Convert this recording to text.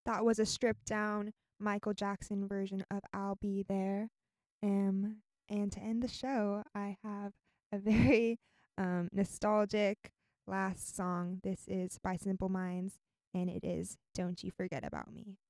That was a stripped down Michael Jackson version of I'll Be There. And to end the show, I have a very nostalgic last song. This is by Simple Minds, and it is Don't You Forget About Me.